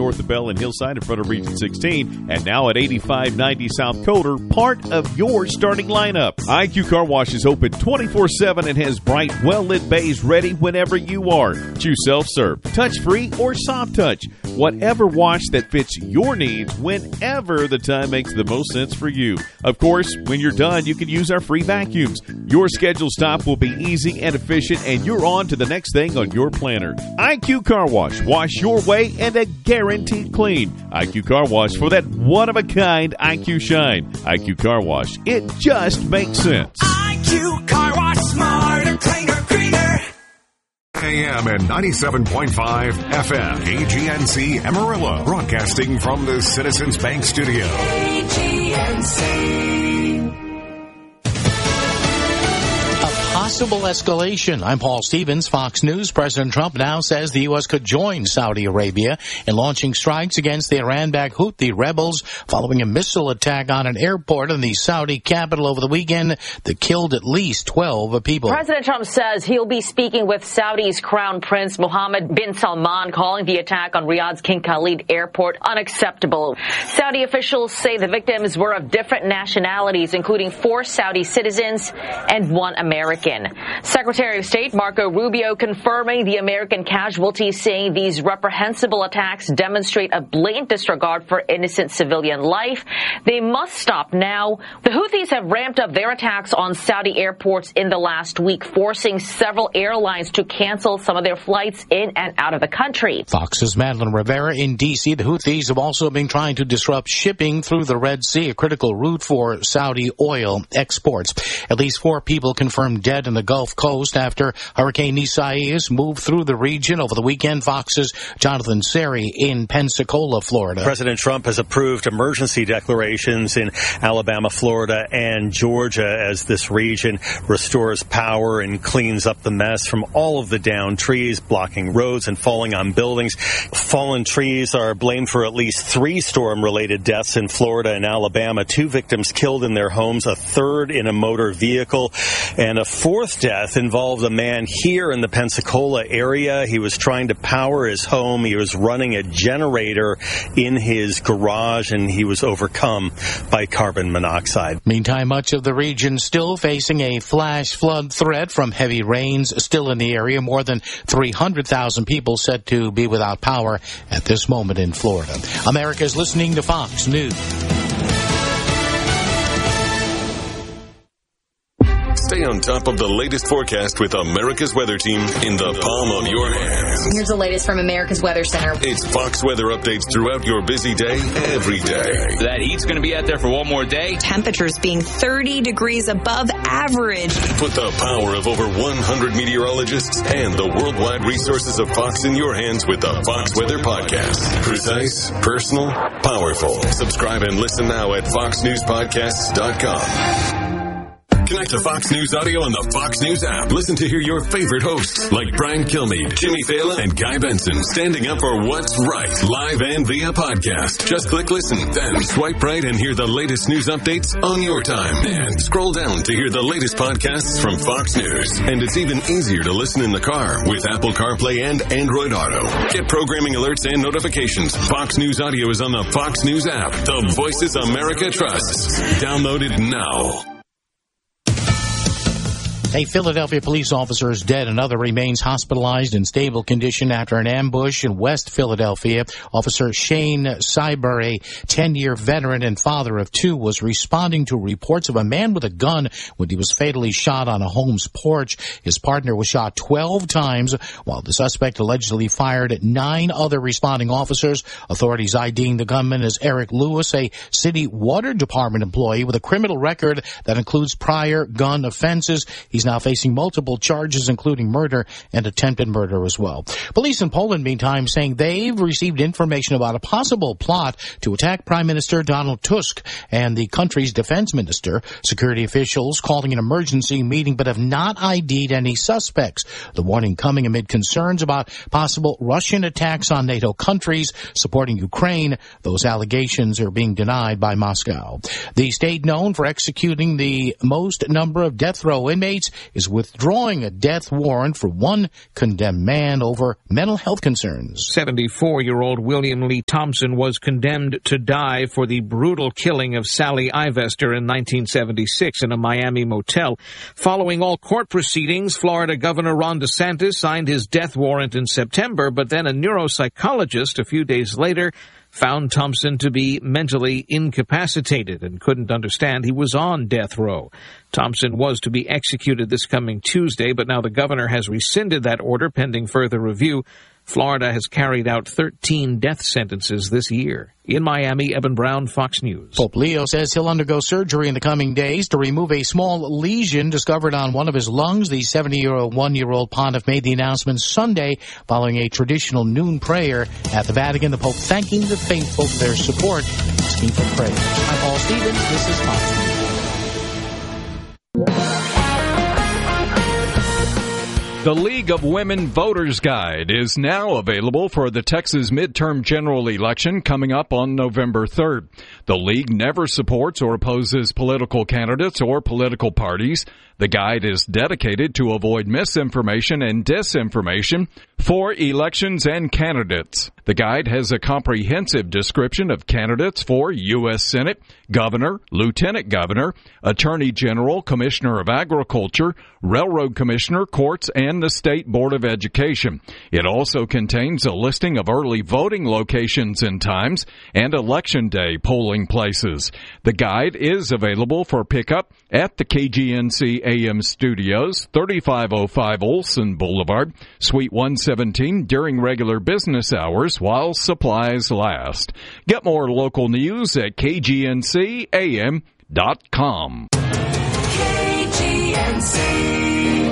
north of Bell and Hillside in front of Region 16, and now at 8590 South Coder, part of your starting lineup. IQ Car Wash is open 24/7 and has bright, well-lit bays ready whenever you are. Choose self-serve, touch-free, or soft touch. Whatever wash that fits your needs whenever the time makes the most sense for you. Of course, when you're done, you can use our free vacuums. Your scheduled stop will be easy and efficient, and you're on to the next thing on your planner. IQ Car Wash. Wash your way and a guaranteed clean. IQ Car Wash for that one-of-a-kind IQ shine. IQ Car Wash. It just makes sense. IQ Car Wash. Smarter, cleaner, greener. AM and 97.5 FM. AGNC Amarillo. Broadcasting from the Citizens Bank Studio. AGNC. Possible escalation. I'm Paul Stevens, Fox News. President Trump now says the U.S. could join Saudi Arabia in launching strikes against the Iran-backed Houthi rebels following a missile attack on an airport in the Saudi capital over the weekend that killed at least 12 people. President Trump says he'll be speaking with Saudi's Crown Prince Mohammed bin Salman, calling the attack on Riyadh's King Khalid Airport unacceptable. Saudi officials say the victims were of different nationalities, including 4 Saudi citizens and 1 American. Secretary of State Marco Rubio confirming the American casualties, saying these reprehensible attacks demonstrate a blatant disregard for innocent civilian life. They must stop now. The Houthis have ramped up their attacks on Saudi airports in the last week, forcing several airlines to cancel some of their flights in and out of the country. Fox's Madeline Rivera in D.C. The Houthis have also been trying to disrupt shipping through the Red Sea, a critical route for Saudi oil exports. At least 4 people confirmed dead in the Gulf Coast after Hurricane Isaias moved through the region over the weekend. Fox's Jonathan Seri in Pensacola, Florida. President Trump has approved emergency declarations in Alabama, Florida, and Georgia as this region restores power and cleans up the mess from all of the downed trees, blocking roads and falling on buildings. Fallen trees are blamed for at least 3 storm-related deaths in Florida and Alabama. 2 victims killed in their homes, a 3rd in a motor vehicle, and a 4th death involved a man here in the Pensacola area. He was trying to power his home. He was running a generator in his garage, and he was overcome by carbon monoxide. Meantime, much of the region still facing a flash flood threat from heavy rains still in the area. More than 300,000 people said to be without power at this moment in Florida. America's listening to Fox News. Stay on top of the latest forecast with America's Weather Team in the palm of your hands. Here's the latest from America's Weather Center. It's Fox weather updates throughout your busy day, every day. That heat's going to be out there for one more day. Temperatures being 30 degrees above average. Put the power of over 100 meteorologists and the worldwide resources of Fox in your hands with the Fox Weather Podcast. Precise, personal, powerful. Subscribe and listen now at foxnewspodcasts.com. Connect to Fox News Audio on the Fox News app. Listen to hear your favorite hosts like Brian Kilmeade, Jimmy Fallon, and Guy Benson standing up for what's right, live and via podcast. Just click listen, then swipe right and hear the latest news updates on your time. And scroll down to hear the latest podcasts from Fox News. And it's even easier to listen in the car with Apple CarPlay and Android Auto. Get programming alerts and notifications. Fox News Audio is on the Fox News app. The voices America trusts. Download it now. A Philadelphia police officer is dead. Another remains hospitalized in stable condition after an ambush in West Philadelphia. Officer Shane Cyber, a 10-year veteran and father of 2, was responding to reports of a man with a gun when he was fatally shot on a home's porch. His partner was shot 12 times, while the suspect allegedly fired at 9 other responding officers. Authorities IDing the gunman as Eric Lewis, a city water department employee with a criminal record that includes prior gun offenses. He's now facing multiple charges, including murder and attempted murder as well. Police in Poland, meantime, saying they've received information about a possible plot to attack Prime Minister Donald Tusk and the country's defense minister. Security officials calling an emergency meeting but have not ID'd any suspects. The warning coming amid concerns about possible Russian attacks on NATO countries supporting Ukraine. Those allegations are being denied by Moscow. The state known for executing the most number of death row inmates is withdrawing a death warrant for one condemned man over mental health concerns. 74-year-old William Lee Thompson was condemned to die for the brutal killing of Sally Ivester in 1976 in a Miami motel. Following all court proceedings, Florida Governor Ron DeSantis signed his death warrant in September, but then a neuropsychologist a few days later found Thompson to be mentally incapacitated and couldn't understand he was on death row. Thompson was to be executed this coming Tuesday, but now the governor has rescinded that order pending further review. Florida has carried out 13 death sentences this year. In Miami, Evan Brown, Fox News. Pope Leo says he'll undergo surgery in the coming days to remove a small lesion discovered on one of his lungs. The 71-year-old pontiff made the announcement Sunday following a traditional noon prayer at the Vatican. The Pope thanking the faithful for their support, asking for prayers. I'm Paul Stevens. This is Fox News. The League of Women Voters Guide is now available for the Texas midterm general election coming up on November 3rd. The League never supports or opposes political candidates or political parties. The guide is dedicated to avoid misinformation and disinformation for elections and candidates. The guide has a comprehensive description of candidates for U.S. Senate, Governor, Lieutenant Governor, Attorney General, Commissioner of Agriculture, Railroad Commissioner, courts, and the State Board of Education. It also contains a listing of early voting locations and times and Election Day polling places. The guide is available for pickup at the KGNC AM Studios, 3505 Olson Boulevard, Suite 117, during regular business hours while supplies last. Get more local news at KGNCAM.com. KGNC.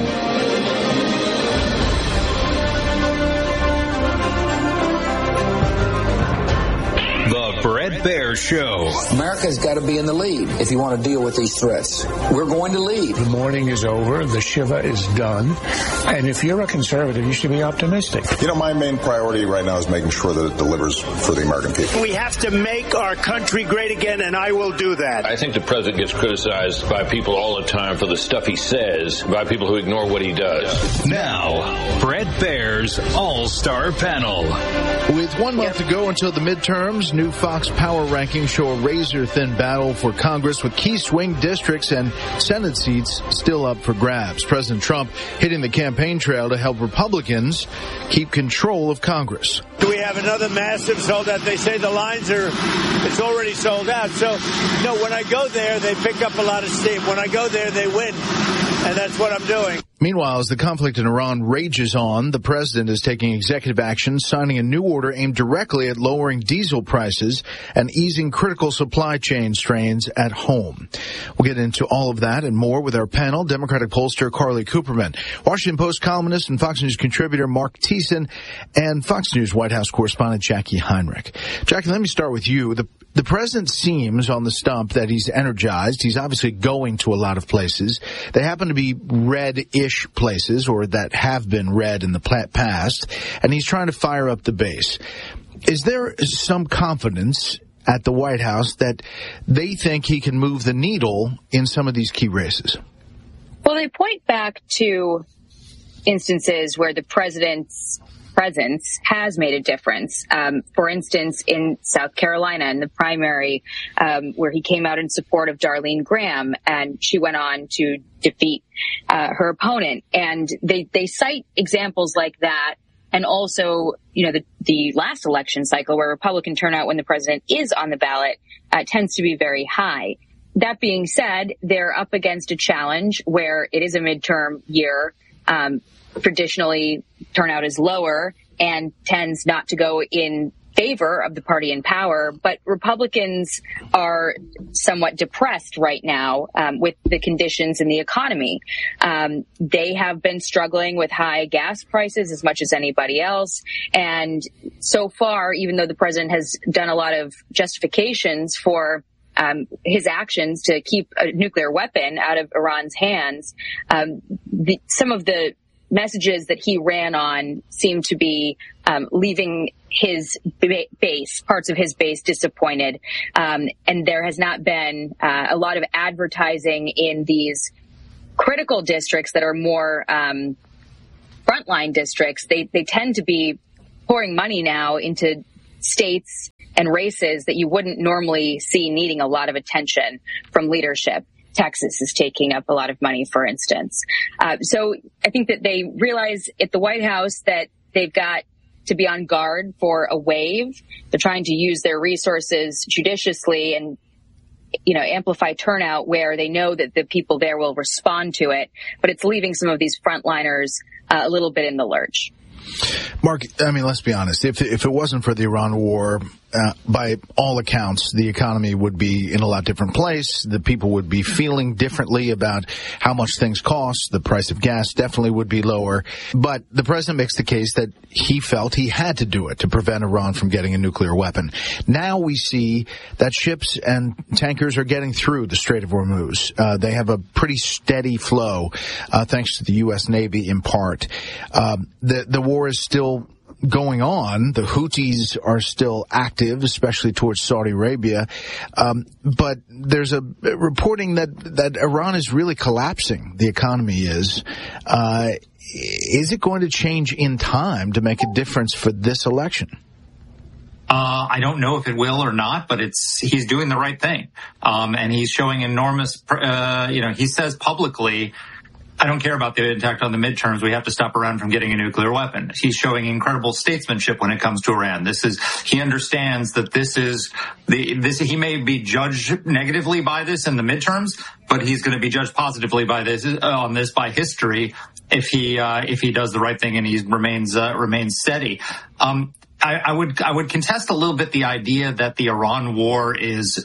The Fred Bear Show. America's got to be in the lead if you want to deal with these threats. We're going to lead. The mourning is over. The Shiva is done. And if you're a conservative, you should be optimistic. You know, my main priority right now is making sure that it delivers for the American people. We have to make our country great again, and I will do that. I think the president gets criticized by people all the time for the stuff he says, by people who ignore what he does. Now, Fred Bear's All-Star Panel. With 1 month to go until the midterms, new Fox Power rankings show a razor-thin battle for Congress with key swing districts and Senate seats still up for grabs. President Trump hitting the campaign trail to help Republicans keep control of Congress. We have another massive sold out. They say the lines it's already sold out. So, no, when I go there, they pick up a lot of steam. When I go there, they win. And that's what I'm doing. Meanwhile, as the conflict in Iran rages on, the president is taking executive action, signing a new order aimed directly at lowering diesel prices and easing critical supply chain strains at home. We'll get into all of that and more with our panel, Democratic pollster Carly Cooperman, Washington Post columnist and Fox News contributor Mark Thiessen, and Fox News White House correspondent Jackie Heinrich. Jackie, let me start with you. The president seems on the stump that he's energized. He's obviously going to a lot of places. They happen to be red-ish places, or that have been red in the past, and he's trying to fire up the base. Is there some confidence at the White House that they think he can move the needle in some of these key races? Well, they point back to instances where the president's presence has made a difference. For instance, in South Carolina in the primary, where he came out in support of Darlene Graham, and she went on to defeat her opponent. And they cite examples like that. And also, you know, the last election cycle where Republican turnout when the president is on the ballot tends to be very high. That being said, they're up against a challenge where it is a midterm year. Traditionally, turnout is lower and tends not to go in favor of the party in power. But Republicans are somewhat depressed right now with the conditions in the economy. They have been struggling with high gas prices as much as anybody else. And so far, even though the president has done a lot of justifications for his actions to keep a nuclear weapon out of Iran's hands, some of the messages that he ran on seem to be leaving his base, parts of his base, disappointed. And there has not been a lot of advertising in these critical districts that are more frontline districts, they tend to be pouring money now into states and races that you wouldn't normally see needing a lot of attention from leadership. Texas is taking up a lot of money, for instance. So I think that they realize at the White House that they've got to be on guard for a wave. They're trying to use their resources judiciously and, amplify turnout where they know that the people there will respond to it. But it's leaving some of these frontliners a little bit in the lurch. Mark, let's be honest. If it wasn't for the Iran war, by all accounts, the economy would be in a lot different place. The people would be feeling differently about how much things cost. The price of gas definitely would be lower. But the president makes the case that he felt he had to do it to prevent Iran from getting a nuclear weapon. Now we see that ships and tankers are getting through the Strait of Hormuz. They have a pretty steady flow, thanks to the U.S. Navy in part. The war is still going on. The Houthis are still active, especially towards Saudi Arabia. But there's a reporting that Iran is really collapsing. The economy is. Is it going to change in time to make a difference for this election? I don't know if it will or not, but he's doing the right thing. And he's showing enormous, he says publicly, I don't care about the impact on the midterms. We have to stop Iran from getting a nuclear weapon. He's showing incredible statesmanship when it comes to Iran. He understands that he may be judged negatively by this in the midterms, but he's going to be judged positively by by history if he does the right thing and he remains steady. I would contest a little bit the idea that the Iran war is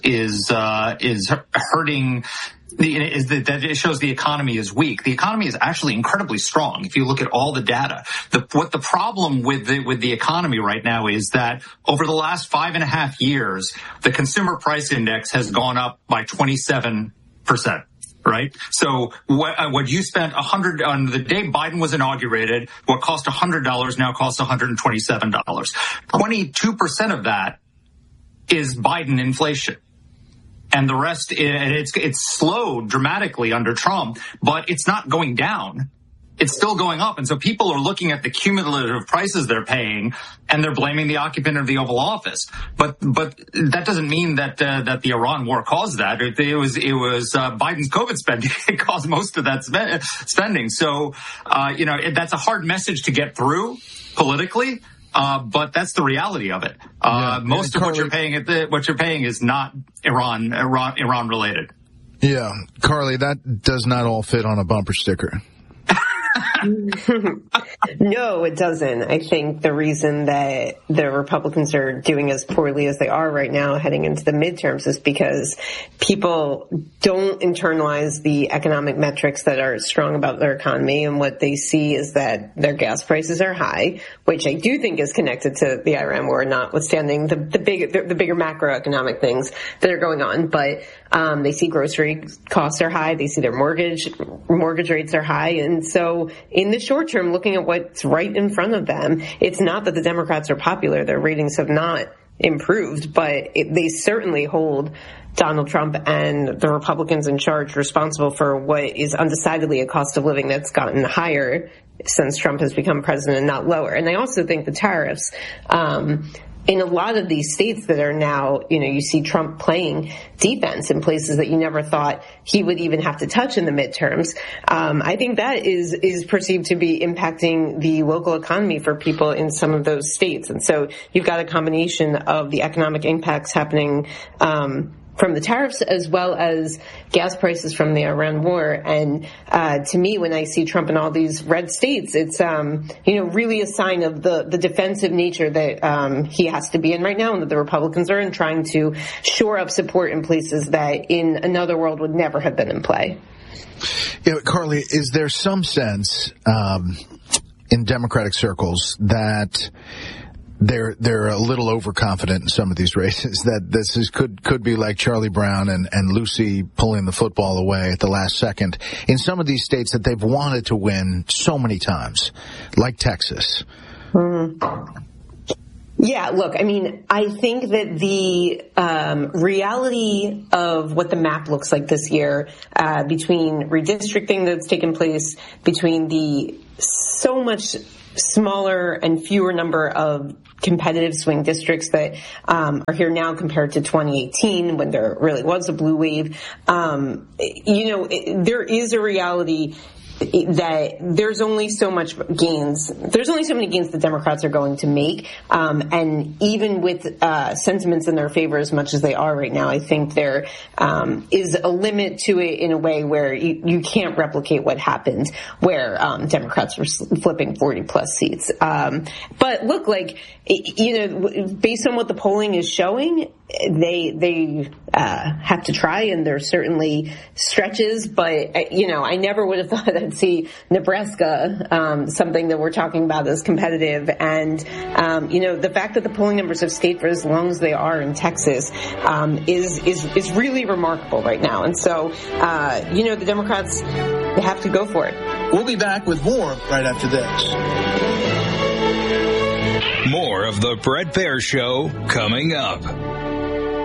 hurting. That it shows the economy is weak. The economy is actually incredibly strong. If you look at all the data, what the problem with the economy right now is that over the last 5.5 years, the consumer price index has gone up by 27%. Right? So what you spent on the day Biden was inaugurated, what cost $100 now costs $127. 22% of that is Biden inflation. And the rest, it's slowed dramatically under Trump, but it's not going down. It's still going up. And so people are looking at the cumulative prices they're paying and they're blaming the occupant of the Oval Office. But that doesn't mean that the Iran war caused that. It was Biden's COVID spending that caused most of that spending. So, that's a hard message to get through politically. But that's the reality of it. Most of what you're paying is not Iran related. Yeah, Carly, that does not all fit on a bumper sticker. No, it doesn't. I think the reason that the Republicans are doing as poorly as they are right now heading into the midterms is because people don't internalize the economic metrics that are strong about their economy, and what they see is that their gas prices are high, which I do think is connected to the Iran war, notwithstanding the bigger macroeconomic things that are going on. But they see grocery costs are high, they see their mortgage rates are high, and so in the short term, looking at what's right in front of them, it's not that the Democrats are popular. Their ratings have not improved, but they certainly hold Donald Trump and the Republicans in charge responsible for what is undecidedly a cost of living that's gotten higher since Trump has become president and not lower. And I also think the tariffs, in a lot of these states that are now, you see Trump playing defense in places that you never thought he would even have to touch in the midterms. I think that is perceived to be impacting the local economy for people in some of those states. And so you've got a combination of the economic impacts happening, from the tariffs as well as gas prices from the Iran war. And to me, when I see Trump in all these red states, it's really a sign of the defensive nature that he has to be in right now, and that the Republicans are in, trying to shore up support in places that in another world would never have been in play. Yeah, Carly, is there some sense in Democratic circles that they're a little overconfident in some of these races, that this could be like Charlie Brown and Lucy pulling the football away at the last second in some of these states that they've wanted to win so many times, like Texas? Yeah, look, I mean, I think that the reality of what the map looks like this year, between redistricting that's taken place, between the so much smaller and fewer number of competitive swing districts that are here now compared to 2018 when there really was a blue wave, there is a reality that there's only so much gains. There's only so many gains the Democrats are going to make. And even with sentiments in their favor as much as they are right now, I think there is a limit to it in a way where you can't replicate what happened where Democrats were flipping 40 plus seats. But look, based on what the polling is showing, they have to try, and there's certainly stretches, but I never would have thought I'd see Nebraska, something that we're talking about as competitive, and the fact that the polling numbers have stayed for as long as they are in Texas is really remarkable right now. And so the Democrats, they have to go for it. We'll be back with more right after this. More of the Bret Baier Show coming up.